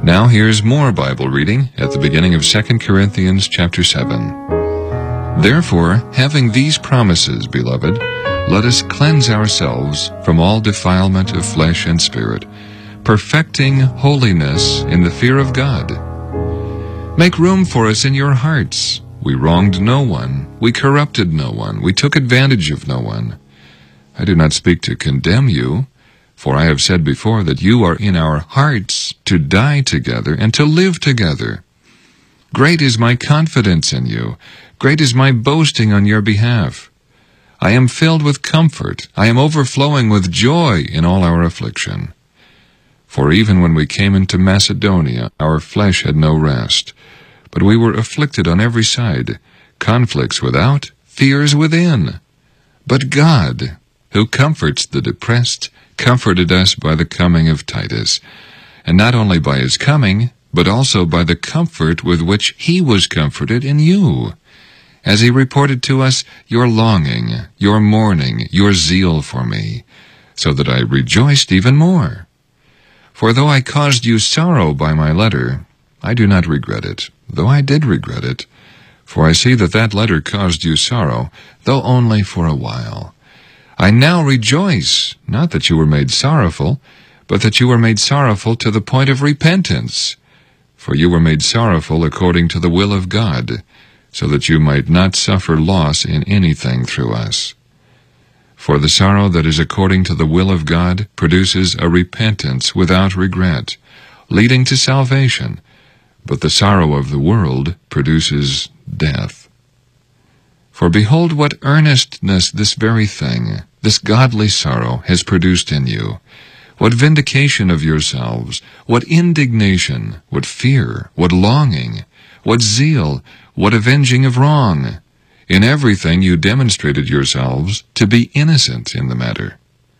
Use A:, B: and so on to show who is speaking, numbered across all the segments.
A: Now here's more Bible reading at the beginning of 2 Corinthians chapter 7. Therefore, having these promises, beloved, let us cleanse ourselves from all defilement of flesh and spirit, perfecting holiness in the fear of God. Make room for us in your hearts. We wronged no one. We corrupted no one. We took advantage of no one. I do not speak to condemn you, for I have said before that you are in our hearts to die together and to live together. Great is my confidence in you. Great is my boasting on your behalf. I am filled with comfort. I am overflowing with joy in all our affliction. For even when we came into Macedonia, our flesh had no rest, but we were afflicted on every side, conflicts without, fears within. But God, who comforts the depressed, comforted us by the coming of Titus, and not only by his coming, but also by the comfort with which he was comforted in you, as he reported to us your longing, your mourning, your zeal for me, so that I rejoiced even more. For though I caused you sorrow by my letter, I do not regret it, though I did regret it, for I see that that letter caused you sorrow, though only for a while. I now rejoice, not that you were made sorrowful, but that you were made sorrowful to the point of repentance. For you were made sorrowful according to the will of God, so that you might not suffer loss in anything through us. For the sorrow that is according to the will of God produces a repentance without regret, leading to salvation, but the sorrow of the world produces death. For behold what earnestness this very thing, this godly sorrow, has produced in you, what vindication of yourselves, what indignation, what fear, what longing, what zeal, what avenging of wrong. In everything you demonstrated yourselves to be innocent in the matter.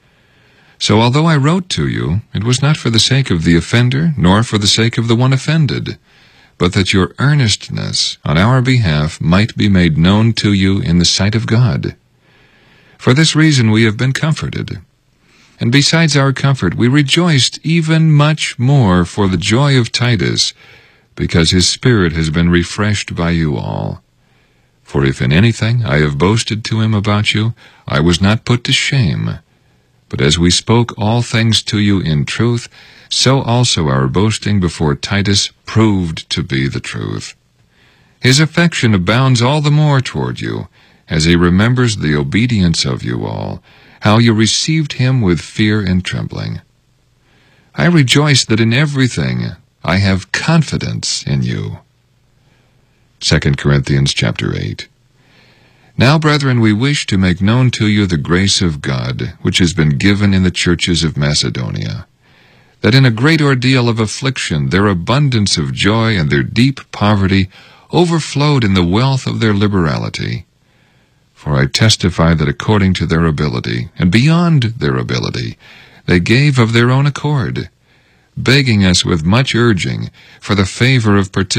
A: So although I wrote to you, it was not for the sake of the offender, nor for the sake of the one offended, but that your earnestness on our behalf might be made known to you in the sight of God. For this reason we have been comforted. And besides our comfort, we rejoiced even much more for the joy of Titus, because his spirit has been refreshed by you all. For if in anything I have boasted to him about you, I was not put to shame. But as we spoke all things to you in truth, so also our boasting before Titus proved to be the truth. His affection abounds all the more toward you, as he remembers the obedience of you all, how you received him with fear and trembling. I rejoice that in everything I have confidence in you. 2 Corinthians chapter 8. Now, brethren, we wish to make known to you the grace of God, which has been given in the churches of Macedonia, that in a great ordeal of affliction their abundance of joy and their deep poverty overflowed in the wealth of their liberality. For I testify that according to their ability, and beyond their ability, they gave of their own accord, begging us with much urging for the favor of